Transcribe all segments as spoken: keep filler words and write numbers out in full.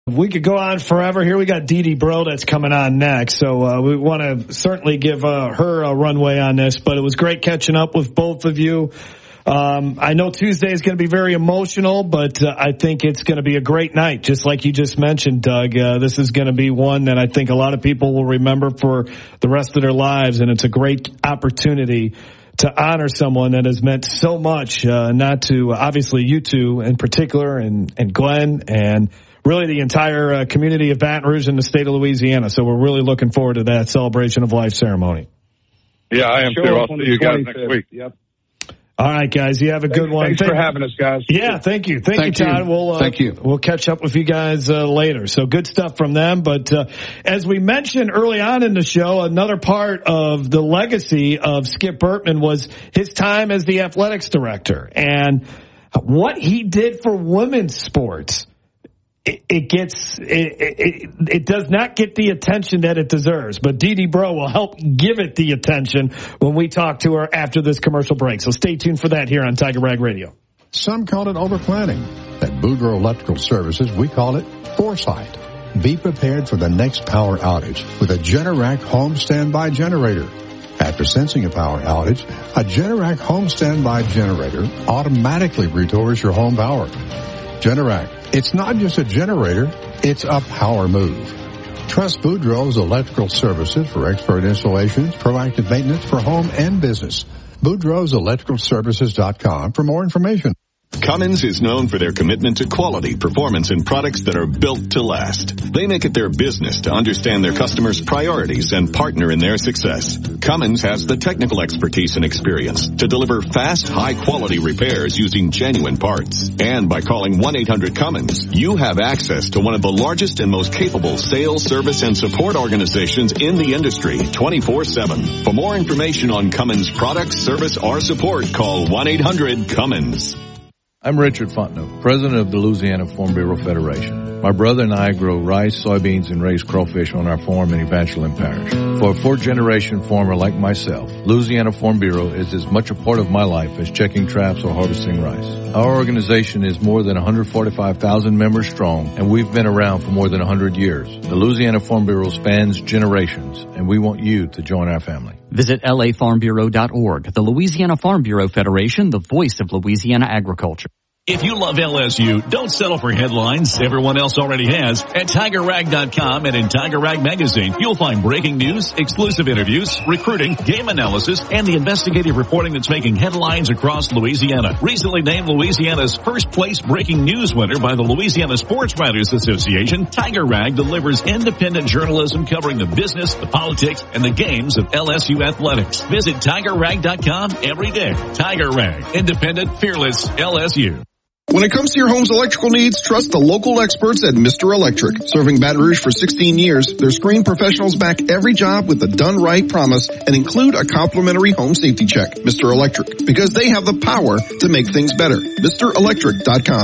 We could go on forever. Here we got Dee Dee Bro that's coming on next. So uh, we want to certainly give uh, her a runway on this. But it was great catching up with both of you. Um, I know Tuesday is going to be very emotional, but uh, I think it's going to be a great night. Just like you just mentioned, Doug, uh, this is going to be one that I think a lot of people will remember for the rest of their lives. And it's a great opportunity to honor someone that has meant so much, uh, not to obviously you two in particular and, and Glenn and really the entire uh, community of Baton Rouge and the state of Louisiana. So we're really looking forward to that celebration of life ceremony. Yeah, I am Show too. up I'll on see the you guys twenty-fifth. next week. Yep. All right, guys. You have a Thanks, good one. Thanks Thank, for having us, guys. Yeah, thank you. Thank, Thank you, you. Todd. We'll, uh, Thank you. We'll catch up with you guys uh, later. So good stuff from them. But uh, as we mentioned early on in the show, another part of the legacy of Skip Bertman was his time as the athletics director. And what he did for women's sports, it, it gets, it, it, it does not get the attention that it deserves. But Dee Dee Bro will help give it the attention when we talk to her after this commercial break. So stay tuned for that here on Tiger Rag Radio. Some call it overplanning. At Boudreaux Electrical Services, we call it foresight. Be prepared for the next power outage with a Generac home standby generator. After sensing a power outage, a Generac home standby generator automatically restores your home power. Generac, it's not just a generator, it's a power move. Trust Boudreaux's Electrical Services for expert installations, proactive maintenance for home and business. Boudreaux's Electrical Services dot com for more information. Cummins is known for their commitment to quality, performance, and products that are built to last. They make it their business to understand their customers' priorities and partner in their success. Cummins has the technical expertise and experience to deliver fast, high-quality repairs using genuine parts. And by calling one eight hundred Cummins, you have access to one of the largest and most capable sales, service, and support organizations in the industry, twenty-four seven. For more information on Cummins products, service, or support, call one eight hundred Cummins. I'm Richard Fontenot, president of the Louisiana Farm Bureau Federation. My brother and I grow rice, soybeans, and raise crawfish on our farm in Evangeline Parish. For a fourth-generation farmer like myself, Louisiana Farm Bureau is as much a part of my life as checking traps or harvesting rice. Our organization is more than one hundred forty-five thousand members strong, and we've been around for more than one hundred years. The Louisiana Farm Bureau spans generations, and we want you to join our family. Visit L A farm bureau dot org. The Louisiana Farm Bureau Federation, the voice of Louisiana agriculture. If you love L S U, don't settle for headlines everyone else already has. At Tiger Rag dot com and in Tiger Rag Magazine, you'll find breaking news, exclusive interviews, recruiting, game analysis, and the investigative reporting that's making headlines across Louisiana. Recently named Louisiana's first place breaking news winner by the Louisiana Sports Writers Association, Tiger Rag delivers independent journalism covering the business, the politics, and the games of L S U athletics. Visit Tiger Rag dot com every day. Tiger Rag, independent, fearless L S U. When it comes to your home's electrical needs, trust the local experts at Mister Electric. Serving Baton Rouge for sixteen years, their screened professionals back every job with a done-right promise and include a complimentary home safety check. Mister Electric, because they have the power to make things better. Mister Electric dot com.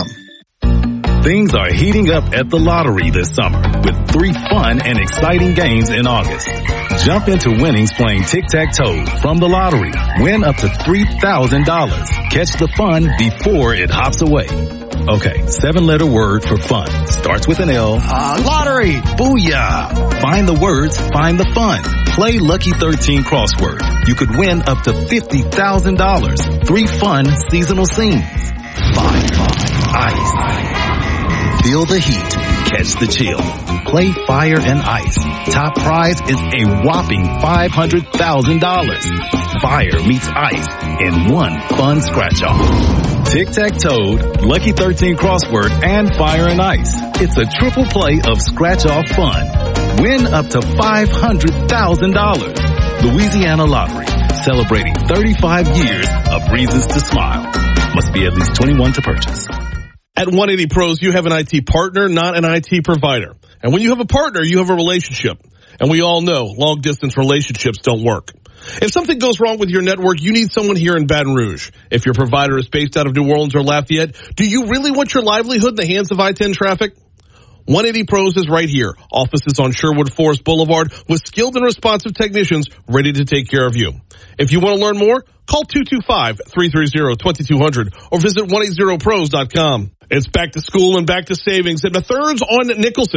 Things are heating up at the lottery this summer with three fun and exciting games in August. Jump into winnings playing tic-tac-toe from the lottery. Win up to three thousand dollars. Catch the fun before it hops away. Okay, seven-letter word for fun. Starts with an L. Uh, lottery! Booyah! Find the words, find the fun. Play Lucky thirteen crossword. You could win up to fifty thousand dollars. Three fun seasonal scenes. Fire, ice. Feel the heat. Catch the chill. Play Fire and Ice. Top prize is a whopping five hundred thousand dollars. Fire meets ice in one fun scratch-off. Tic-tac-toe, Lucky thirteen crossword, and Fire and Ice. It's a triple play of scratch-off fun. Win up to five hundred thousand dollars. Louisiana Lottery, celebrating thirty-five years of reasons to smile. Must be at least twenty-one to purchase. At one eighty Pros, you have an I T partner, not an I T provider. And when you have a partner, you have a relationship. And we all know long-distance relationships don't work. If something goes wrong with your network, you need someone here in Baton Rouge. If your provider is based out of New Orleans or Lafayette, do you really want your livelihood in the hands of I ten traffic? one eighty Pros is right here. Offices on Sherwood Forest Boulevard with skilled and responsive technicians ready to take care of you. If you want to learn more, Call two two five, three three zero, two two zero zero or visit one eighty pros dot com. It's back to school and back to savings at Mathers on Nicholson.